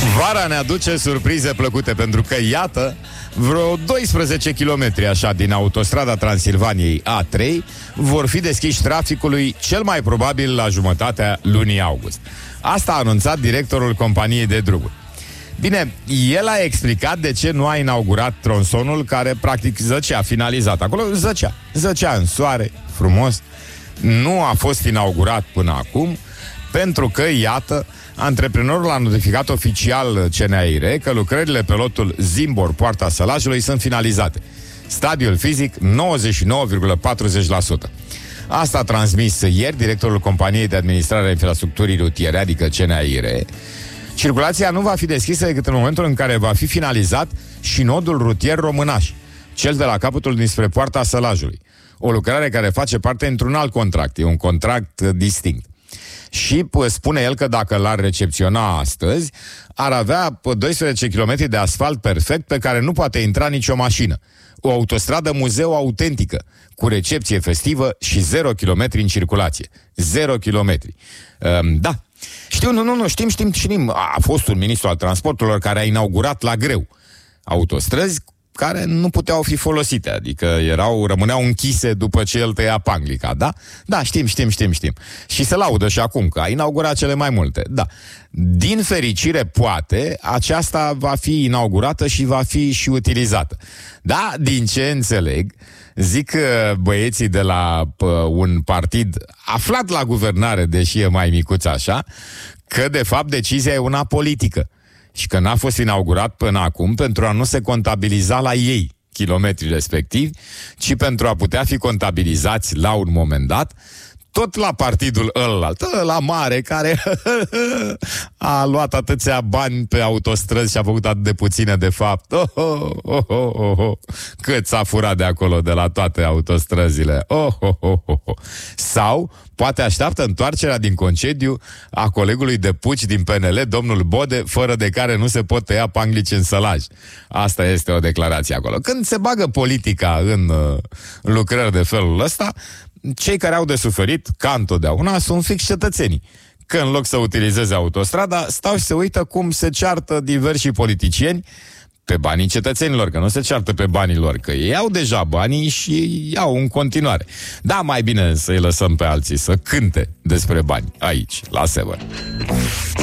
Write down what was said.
Vara ne aduce surprize plăcute, pentru că, iată, vreo 12 km așa din autostrada Transilvaniei A3 vor fi deschiși traficului, cel mai probabil la jumătatea lunii august. Asta a anunțat directorul companiei de drumuri. Bine, el a explicat de ce nu a inaugurat tronsonul care practic zăcea, finalizat. Acolo zăcea în soare, frumos. Nu a fost inaugurat până acum pentru că, iată, antreprenorul a notificat oficial CNAIR că lucrările pe lotul Zimbor, Poarta Sălajului, sunt finalizate. Stadiul fizic 99,40%. Asta a transmis ieri directorul companiei de administrare a infrastructurii rutiere, adică CNAIR. Circulația nu va fi deschisă decât în momentul în care va fi finalizat și nodul rutier Românaș, cel de la capătul dinspre Poarta Sălajului. O lucrare care face parte într-un alt contract, e un contract distinct. Și spune el că dacă l-ar recepționa astăzi, ar avea 12 km de asfalt perfect pe care nu poate intra nicio mașină. O autostradă muzeu autentică, cu recepție festivă și 0 km în circulație. 0 km. Da. Știu, nu, știm. A fost un ministru al transporturilor care a inaugurat la greu autostrăzi care nu puteau fi folosite, adică rămâneau închise după ce el tăia panglica, da? Da, știm. Și se laudă și acum că a inaugurat cele mai multe, da. Din fericire, poate, aceasta va fi inaugurată și va fi și utilizată. Da, din ce înțeleg, zic băieții de la un partid aflat la guvernare, deși e mai micuț așa, că de fapt decizia e una politică și că n-a fost inaugurat până acum pentru a nu se contabiliza la ei kilometrii respectivi, ci pentru a putea fi contabilizați la un moment dat tot la partidul ălalt, la mare, care a luat atâția bani pe autostrăzi și a făcut atât de puține de fapt. Cât s-a furat de acolo, de la toate autostrăzile. Sau poate așteaptă întoarcerea din concediu a colegului de puci din PNL, domnul Bode, fără de care nu se pot tăia panglici în sălaj. Asta este o declarație acolo. Când se bagă politica în lucrări de felul ăsta, cei care au de suferit, ca întotdeauna, sunt fix cetățenii. Că în loc să utilizeze autostrada, stau și se uită cum se ceartă diversi politicieni pe banii cetățenilor, că nu se ceartă pe banii lor, că ei au deja banii și iau în continuare. Da, mai bine să-i lăsăm pe alții să cânte despre bani aici, la Sever.